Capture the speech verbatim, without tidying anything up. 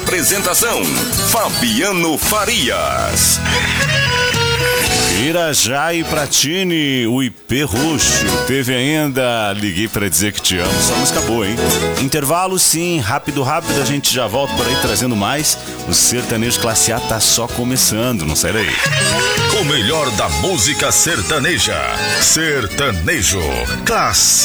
Apresentação: Fabiano Farias. Irajá e Pratini, o I P Roxo. Teve ainda Liguei Pra Dizer Que Te Amo. Essa música boa, hein? Intervalo, sim, rápido, rápido. A gente já volta por aí trazendo mais. O Sertanejo Classe A tá só começando, não sai daí. O melhor da música sertaneja. Sertanejo Classe